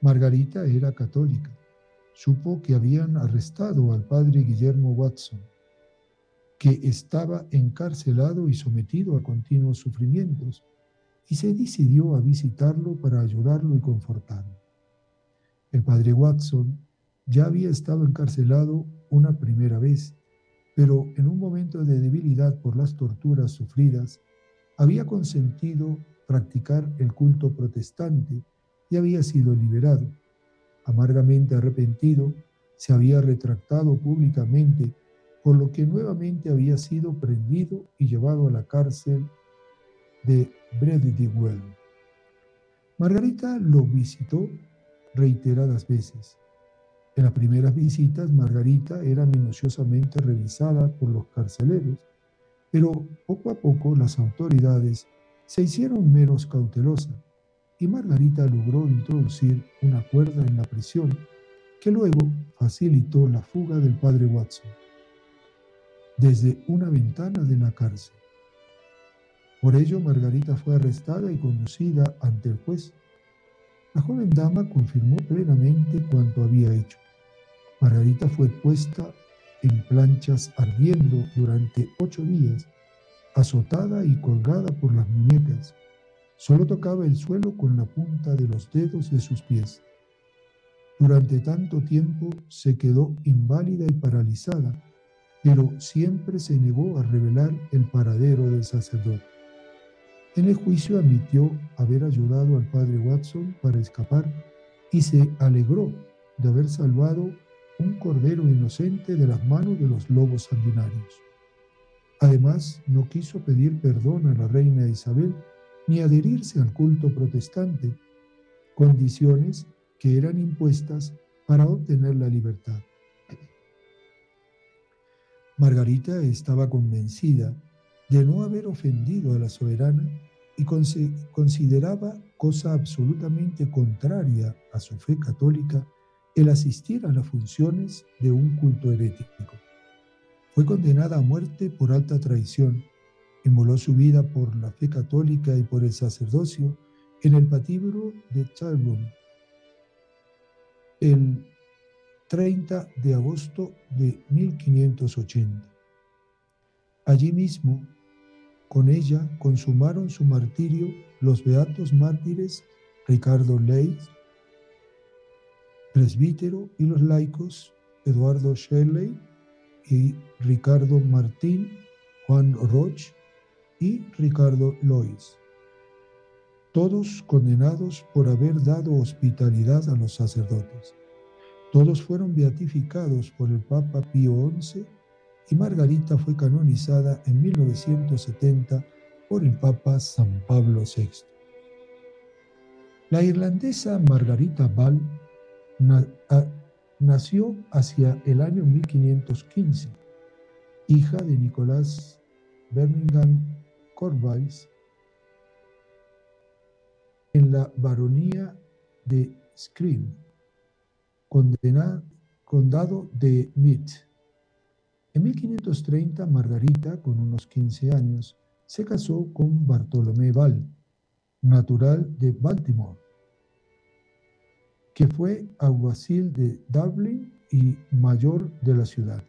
Margarita era católica. Supo que habían arrestado al padre Guillermo Watson, que estaba encarcelado y sometido a continuos sufrimientos, y se decidió a visitarlo para ayudarlo y confortarlo. El padre Watson ya había estado encarcelado una primera vez, pero en un momento de debilidad por las torturas sufridas, había consentido practicar el culto protestante y había sido liberado. Amargamente arrepentido, se había retractado públicamente, por lo que nuevamente había sido prendido y llevado a la cárcel de Bredewell. Margarita lo visitó reiteradas veces. En las primeras visitas, Margarita era minuciosamente revisada por los carceleros, pero poco a poco las autoridades se hicieron menos cautelosas y Margarita logró introducir una cuerda en la prisión que luego facilitó la fuga del padre Watson desde una ventana de la cárcel. Por ello, Margarita fue arrestada y conducida ante el juez. La joven dama confirmó plenamente cuanto había hecho. Margarita fue puesta en planchas ardiendo durante 8 días, azotada y colgada por las muñecas. Solo tocaba el suelo con la punta de los dedos de sus pies. Durante tanto tiempo se quedó inválida y paralizada, pero siempre se negó a revelar el paradero del sacerdote. En el juicio admitió haber ayudado al padre Watson para escapar y se alegró de haber salvado un cordero inocente de las manos de los lobos sanguinarios. Además, no quiso pedir perdón a la reina Isabel ni adherirse al culto protestante, condiciones que eran impuestas para obtener la libertad. Margarita estaba convencida de no haber ofendido a la soberana y consideraba cosa absolutamente contraria a su fe católica el asistir a las funciones de un culto herético. Fue condenada a muerte por alta traición, inmoló su vida por la fe católica y por el sacerdocio en el patíbulo de Tyburn el 30 de agosto de 1580. Allí mismo, con ella, consumaron su martirio los beatos mártires Ricardo Leys, presbítero, y los laicos Eduardo Shelley y Ricardo Martín, Juan Roch y Ricardo Lois, todos condenados por haber dado hospitalidad a los sacerdotes. Todos fueron beatificados por el Papa Pío XI y Margarita fue canonizada en 1970 por el Papa San Pablo VI. La irlandesa Margarita Ball nació hacia el año 1515, hija de Nicolás Birmingham Cornwallis, en la baronía de Screen, condado de Meath. En 1530, Margarita, con unos 15 años, se casó con Bartolomé Ball, natural de Baltimore, que fue alguacil de Dublín y mayor de la ciudad.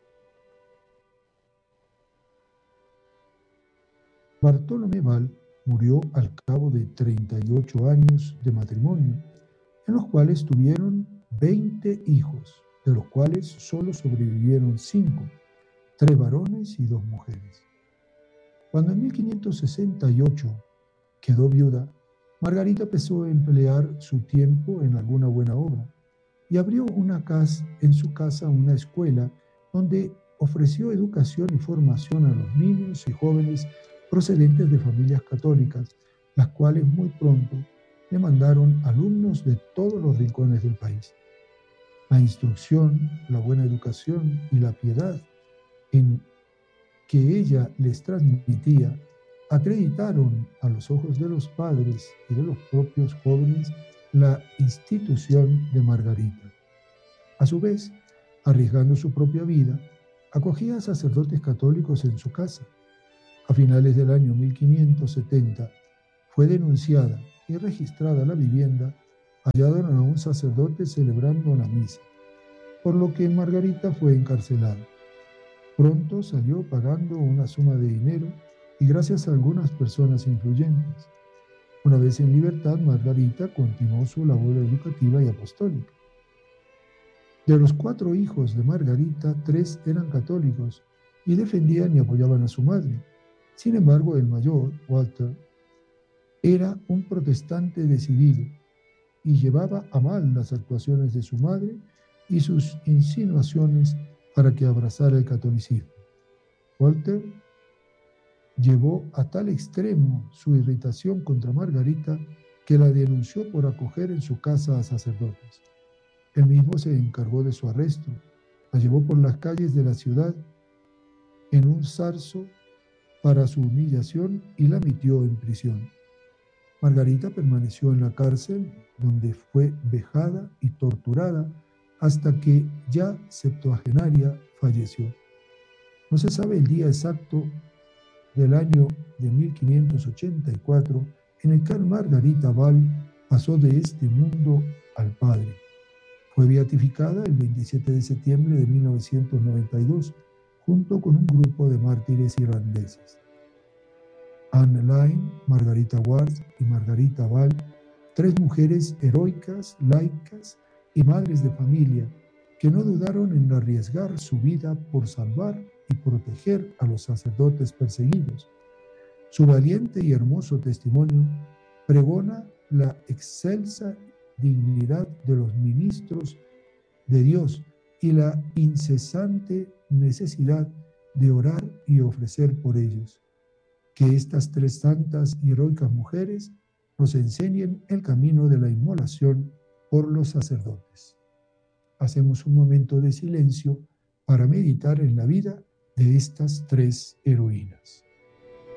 Bartolomé Ball murió al cabo de 38 años de matrimonio, en los cuales tuvieron 20 hijos, de los cuales solo sobrevivieron 5, 3 varones y 2 mujeres. Cuando en 1568 quedó viuda, Margarita empezó a emplear su tiempo en alguna buena obra y abrió en su casa una escuela donde ofreció educación y formación a los niños y jóvenes procedentes de familias católicas, las cuales muy pronto le mandaron alumnos de todos los rincones del país. La instrucción, la buena educación y la piedad en que ella les transmitía acreditaron a los ojos de los padres y de los propios jóvenes la institución de Margarita. A su vez, arriesgando su propia vida, acogía a sacerdotes católicos en su casa. A finales del año 1570 fue denunciada y registrada la vivienda hallaron a un sacerdote celebrando la misa, por lo que Margarita fue encarcelada. Pronto salió pagando una suma de dinero y gracias a algunas personas influyentes. Una vez en libertad, Margarita continuó su labor educativa y apostólica. De los 4 hijos de Margarita, 3 eran católicos y defendían y apoyaban a su madre. Sin embargo, el mayor, Walter, era un protestante decidido y llevaba a mal las actuaciones de su madre y sus insinuaciones para que abrazara el catolicismo. Walter llevó a tal extremo su irritación contra Margarita que la denunció por acoger en su casa a sacerdotes. Él mismo se encargó de su arresto, la llevó por las calles de la ciudad en un zarzo para su humillación y la metió en prisión. Margarita permaneció en la cárcel, donde fue vejada y torturada hasta que, ya septuagenaria, falleció. No se sabe el día exacto del año de 1584 en el que Margarita Val pasó de este mundo al Padre. Fue beatificada el 27 de septiembre de 1992, junto con un grupo de mártires irlandeses. Anne Lyne, Margarita Ward y Margarita Val, 3 mujeres heroicas, laicas y madres de familia que no dudaron en arriesgar su vida por salvar y proteger a los sacerdotes perseguidos. Su valiente y hermoso testimonio pregona la excelsa dignidad de los ministros de Dios y la incesante necesidad de orar y ofrecer por ellos. Que estas 3 santas y heroicas mujeres nos enseñen el camino de la inmolación por los sacerdotes. Hacemos un momento de silencio para meditar en la vida de estas 3 heroínas.